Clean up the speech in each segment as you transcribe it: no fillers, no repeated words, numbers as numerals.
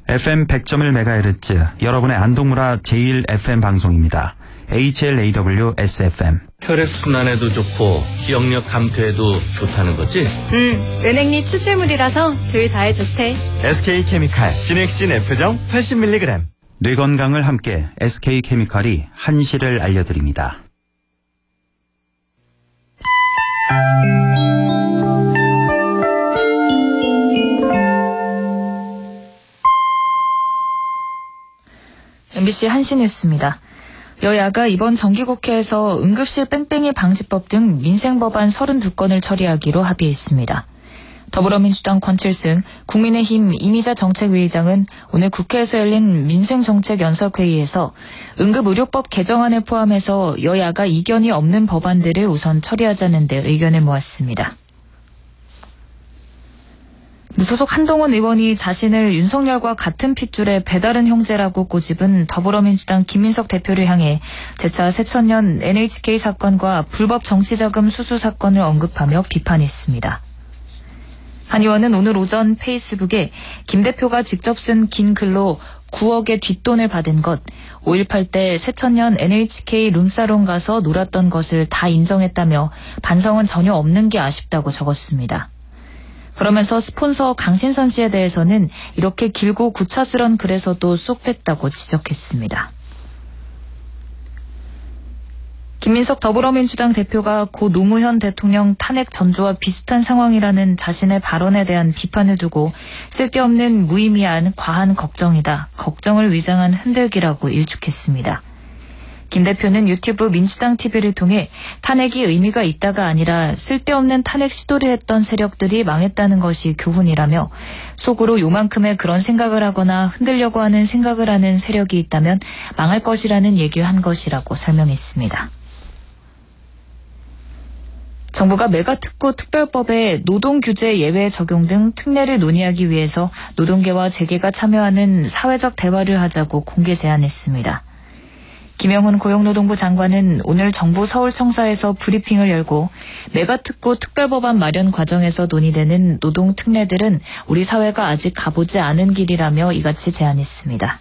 FM 100.1MHz 여러분의 안동문화 제1FM 방송입니다. HLAW SFM. 혈액순환에도 좋고 기억력 감퇴에도 좋다는 거지? 은행잎 추출물이라서 둘 다에 좋대. SK케미칼 기넥신 F정 80mg. 뇌 건강을 함께 SK케미칼이 한시를 알려드립니다. MBC 한시뉴스입니다. 여야가 이번 정기국회에서 응급실 뺑뺑이 방지법 등 민생법안 32건을 처리하기로 합의했습니다. 더불어민주당 권칠승, 국민의힘 이미자 정책위의장은 오늘 국회에서 열린 민생정책연석회의에서 응급의료법 개정안을 포함해서 여야가 이견이 없는 법안들을 우선 처리하자는 데 의견을 모았습니다. 무소속 한동훈 의원이 자신을 윤석열과 같은 핏줄의 배다른 형제라고 꼬집은 더불어민주당 김민석 대표를 향해 재차 새천년 NHK 사건과 불법 정치자금 수수 사건을 언급하며 비판했습니다. 한 의원은 오늘 오전 페이스북에 김 대표가 직접 쓴 긴 글로 9억의 뒷돈을 받은 것, 5.18 때 새천년 NHK 룸사롱 가서 놀았던 것을 다 인정했다며 반성은 전혀 없는 게 아쉽다고 적었습니다. 그러면서 스폰서 강신선 씨에 대해서는 이렇게 길고 구차스런 글에서도 쏙 뺐다고 지적했습니다. 김민석 더불어민주당 대표가 고 노무현 대통령 탄핵 전조와 비슷한 상황이라는 자신의 발언에 대한 비판을 두고 쓸데없는 무의미한 과한 걱정이다. 걱정을 위장한 흔들기라고 일축했습니다. 김 대표는 유튜브 민주당 TV를 통해 탄핵이 의미가 있다가 아니라 쓸데없는 탄핵 시도를 했던 세력들이 망했다는 것이 교훈이라며 속으로 요만큼의 그런 생각을 하거나 흔들려고 하는 생각을 하는 세력이 있다면 망할 것이라는 얘기를 한 것이라고 설명했습니다. 정부가 메가특구 특별법에 노동규제 예외 적용 등 특례를 논의하기 위해서 노동계와 재계가 참여하는 사회적 대화를 하자고 공개 제안했습니다. 김영훈 고용노동부 장관은 오늘 정부 서울청사에서 브리핑을 열고 메가특구 특별법안 마련 과정에서 논의되는 노동 특례들은 우리 사회가 아직 가보지 않은 길이라며 이같이 제안했습니다.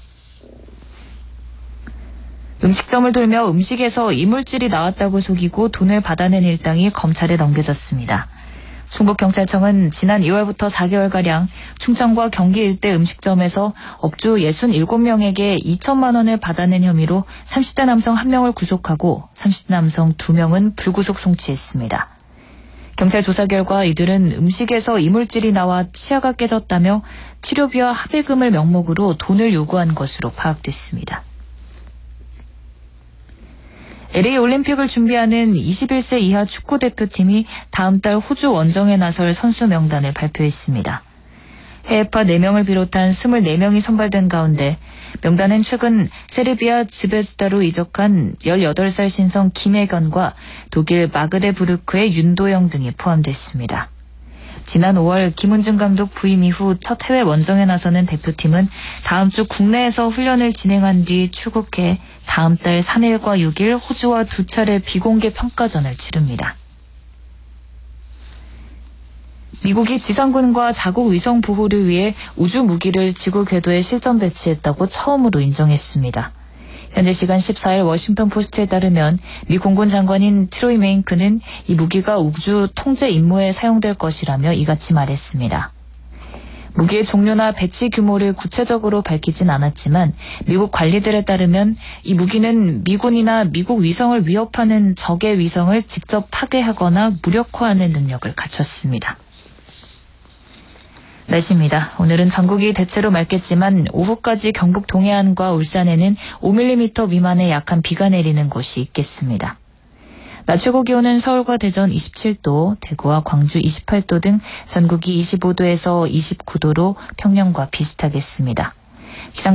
음식점을 돌며 음식에서 이물질이 나왔다고 속이고 돈을 받아낸 일당이 검찰에 넘겨졌습니다. 충북경찰청은 지난 2월부터 4개월가량 충청과 경기 일대 음식점에서 업주 67명에게 2천만 원을 받아낸 혐의로 30대 남성 1명을 구속하고 30대 남성 2명은 불구속 송치했습니다. 경찰 조사 결과 이들은 음식에서 이물질이 나와 치아가 깨졌다며 치료비와 합의금을 명목으로 돈을 요구한 것으로 파악됐습니다. LA 올림픽을 준비하는 21세 이하 축구대표팀이 다음 달 호주 원정에 나설 선수 명단을 발표했습니다. 해외파 4명을 비롯한 24명이 선발된 가운데 명단엔 최근 세르비아 즈베즈다로 이적한 18살 신성 김혜건과 독일 마그데부르크의 윤도영 등이 포함됐습니다. 지난 5월 김은중 감독 부임 이후 첫 해외 원정에 나서는 대표팀은 다음 주 국내에서 훈련을 진행한 뒤 출국해 다음 달 3일과 6일 호주와 2차례 비공개 평가전을 치릅니다. 미국이 지상군과 자국 위성 보호를 위해 우주 무기를 지구 궤도에 실전 배치했다고 처음으로 인정했습니다. 현재 시간 14일 워싱턴 포스트에 따르면 미 공군 장관인 트로이 메인크는 이 무기가 우주 통제 임무에 사용될 것이라며 이같이 말했습니다. 무기의 종류나 배치 규모를 구체적으로 밝히진 않았지만 미국 관리들에 따르면 이 무기는 미군이나 미국 위성을 위협하는 적의 위성을 직접 파괴하거나 무력화하는 능력을 갖췄습니다. 날씨입니다. 오늘은 전국이 대체로 맑겠지만 오후까지 경북 동해안과 울산에는 5mm 미만의 약한 비가 내리는 곳이 있겠습니다. 낮 최고 기온은 서울과 대전 27도, 대구와 광주 28도 등 전국이 25도에서 29도로 평년과 비슷하겠습니다.